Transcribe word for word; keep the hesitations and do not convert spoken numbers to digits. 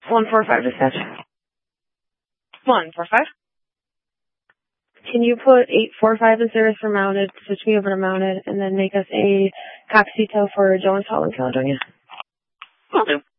one four five dispatch. one four five. Can you put eight four five as service for mounted, switch me over to mounted, and then make us a Coxito for Jones Hall in Caledonia? Will do.